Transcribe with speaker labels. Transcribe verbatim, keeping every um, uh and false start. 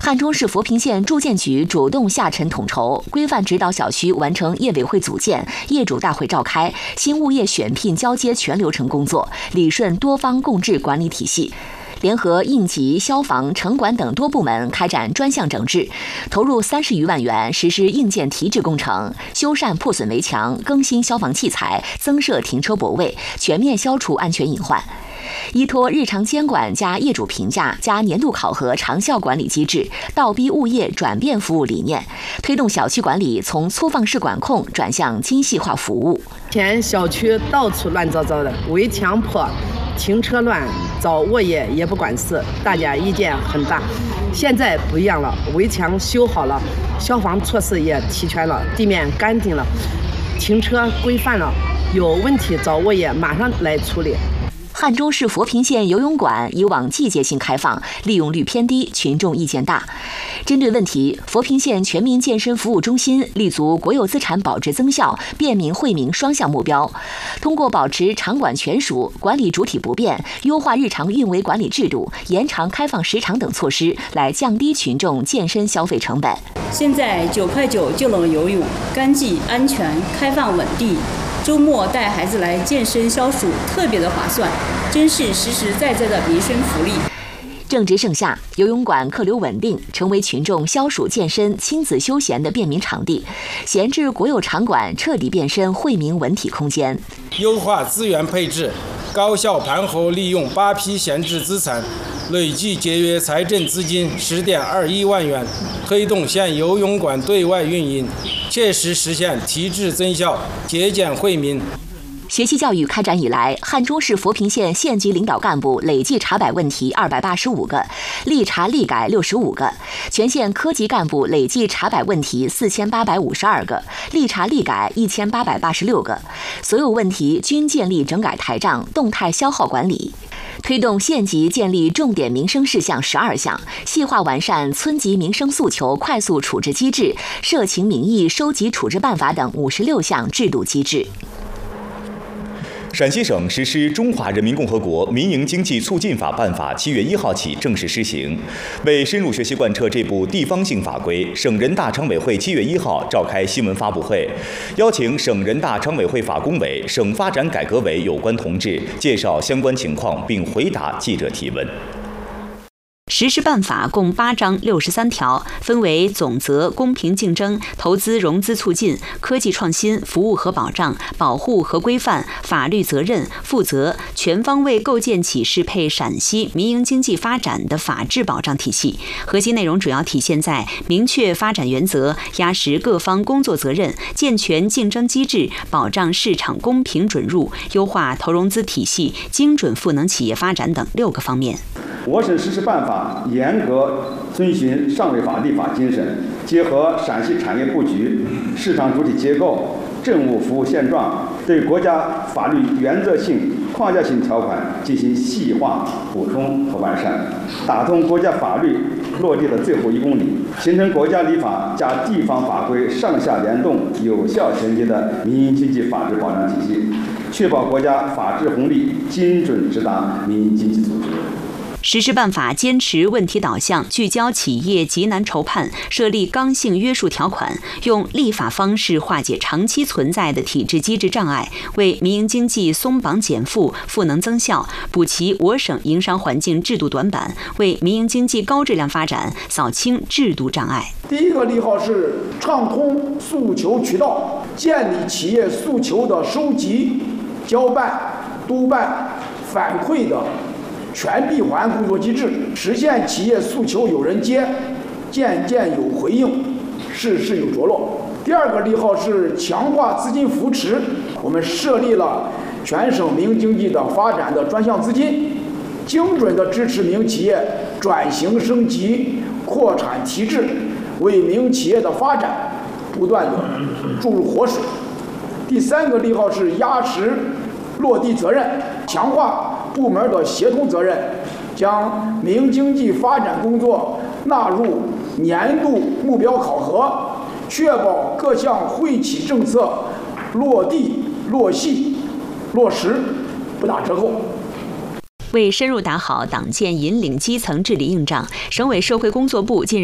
Speaker 1: 汉中市佛坪县住建局主动下沉统筹，规范指导小区完成业委会组建、业主大会召开、新物业选聘交接全流程工作，理顺多方共治管理体系。联合应急、消防、城管等多部门开展专项整治，投入三十余万元实施硬件提质工程，修缮破损围墙，更新消防器材，增设停车泊位，全面消除安全隐患。依托日常监管加业主评价加年度考核长效管理机制，倒逼物业转变服务理念，推动小区管理从粗放式管控转向精细化服务。
Speaker 2: 前小区到处乱糟糟的，围墙破，停车乱，找物业也不管事，大家意见很大。现在不一样了，围墙修好了，消防措施也齐全了，地面干净了，停车规范了，有问题找物业马上来处理。
Speaker 1: 汉中市佛坪县游泳馆以往季节性开放，利用率偏低，群众意见大。针对问题，佛坪县全民健身服务中心立足国有资产保值增效、便民惠民双项目标，通过保持场馆权属、管理主体不变、优化日常运维管理制度、延长开放时长等措施，来降低群众健身消费成本。
Speaker 3: 现在九块九就能游泳，干净、安全、开放、稳定。周末带孩子来健身消暑，特别的划算，真是实实在在的民生福利。
Speaker 1: 正值盛夏，游泳馆客流稳定，成为群众消暑健身、亲子休闲的便民场地。闲置国有场馆彻底变身惠民文体空间。
Speaker 4: 优化资源配置，高效盘活利用八批闲置资产，累计节约财政资金十点二一万元，推动县游泳馆对外运营，切实实现提质增效、节俭惠民。
Speaker 1: 学习教育开展以来，汉中市佛坪县县级领导干部累计查摆问题二百八十五个，立查立改六十五个；全县科级干部累计查摆问题四千八百五十二个，立查立改一千八百八十六个。所有问题均建立整改台账，动态消耗管理。推动县级建立重点民生事项十二项，细化完善村级民生诉求快速处置机制、社情民意收集处置办法等五十六项制度机制。
Speaker 5: 陕西省实施《中华人民共和国民营经济促进法》办法七月一号起正式施行。为深入学习贯彻这部地方性法规，省人大常委会七月一号召开新闻发布会，邀请省人大常委会法工委、省发展改革委有关同志介绍相关情况，并回答记者提问。
Speaker 6: 实施办法共八章六十三条，分为总则、公平竞争、投资融资促进、科技创新、服务和保障、保护和规范、法律责任、负责，全方位构建起适配陕西民营经济发展的法治保障体系。核心内容主要体现在明确发展原则、压实各方工作责任、健全竞争机制、保障市场公平准入、优化投融资体系、精准赋能企业发展等六个方面。
Speaker 7: 我省实施办法严格遵循上位法立法精神，结合陕西产业布局、市场主体结构、政务服务现状，对国家法律原则性、框架性条款进行细化补充和完善，打通国家法律落地的最后一公里，形成国家立法加地方法规上下联动、有效衔接的民营经济法治保障体系，确保国家法治红利精准直达民营经济组织。
Speaker 6: 实施办法坚持问题导向，聚焦企业急难愁盼，设立刚性约束条款，用立法方式化解长期存在的体制机制障碍，为民营经济松绑减负、赋能增效，补齐我省营商环境制度短板，为民营经济高质量发展扫清制度障碍。
Speaker 8: 第一个利好是畅通诉求渠道，建立企业诉求的收集、交办、督办、反馈的全闭环工作机制，实现企业诉求有人接，件件有回应，事事有着落。第二个利好是强化资金扶持，我们设立了全省民营经济的发展的专项资金，精准地支持民营企业转型升级、扩产提质，为民营企业的发展不断地注入活水。第三个利好是压实落地责任，强化部门的协同责任，将民营经济发展工作纳入年度目标考核，确保各项惠企政策落地、落细、落实，不打折扣。
Speaker 6: 为深入打好党建引领基层治理硬仗，省委社会工作部近日